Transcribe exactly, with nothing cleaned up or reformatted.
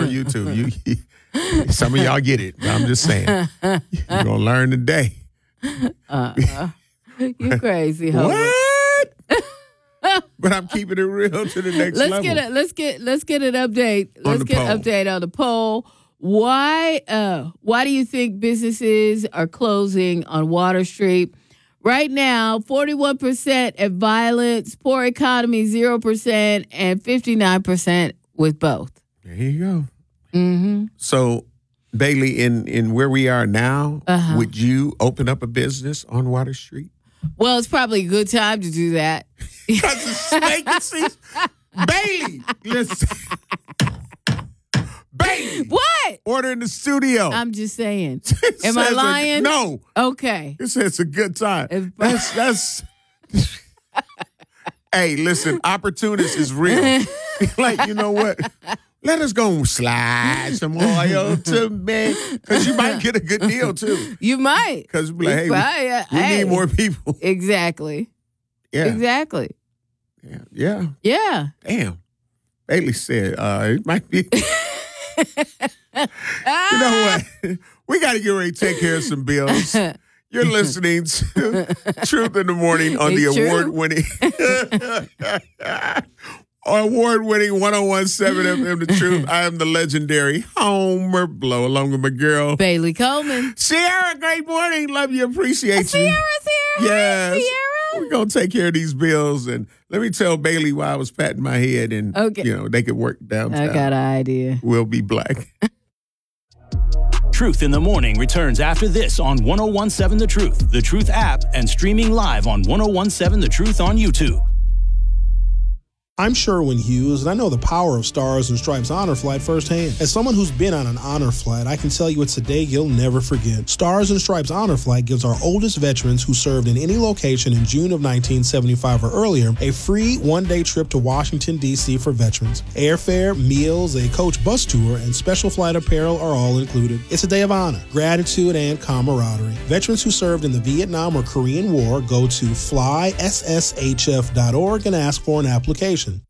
on YouTube. You, some of y'all get it. But I'm just saying. You're going to learn today. Uh-uh. You crazy, Howard. What? But I'm keeping it real to the next let's level. Get a, let's get let's get an update. On Let's the get an poll. update on the poll. Why uh why do you think businesses are closing on Water Street? Right now, forty-one percent at violence, poor economy, zero percent, and fifty-nine percent with both. There you go. Mm-hmm. So, Bailey, in, in where we are now, Uh-huh. would you open up a business on Water Street? Well, it's probably a good time to do that. Because it's vacancies. Bailey, listen. Bailey. What? Order in the studio. I'm just saying. It Am I says a- lying? no. Okay. It says it's a good time. If- That's, that's. Hey, listen, opportunist is real. Like, you know what? Let us go slide some oil to me. Because you might get a good deal, too. You might. Because like, hey, we, Probably, uh, we hey. need more people. Exactly. Yeah. Exactly. Yeah. Yeah. Yeah. Damn. Bailey said, uh, it might be. You know what? We got to get ready to take care of some bills. You're listening to Truth in the Morning on It's the true. award-winning award-winning one oh one point seven F M The Truth. I am the legendary Homer Blow, along with my girl Bailey Coleman. Sierra. Great morning. Love you. Appreciate you. Sierra, Sierra. Yes. Sierra. We're going to take care of these bills. And let me tell Bailey why I was patting my head and, Okay. you know, they could work downtown. I got an idea. We'll be black. Truth in the Morning returns after this on one oh one point seven The Truth, The Truth app, and streaming live on one oh one point seven The Truth on YouTube. I'm Sherwin Hughes, and I know the power of Stars and Stripes Honor Flight firsthand. As someone who's been on an honor flight, I can tell you it's a day you'll never forget. Stars and Stripes Honor Flight gives our oldest veterans who served in any location in June of nineteen seventy-five or earlier a free one-day trip to Washington, D C for veterans. Airfare, meals, a coach bus tour, and special flight apparel are all included. It's a day of honor, gratitude, and camaraderie. Veterans who served in the Vietnam or Korean War go to fly s s h f dot org and ask for an application.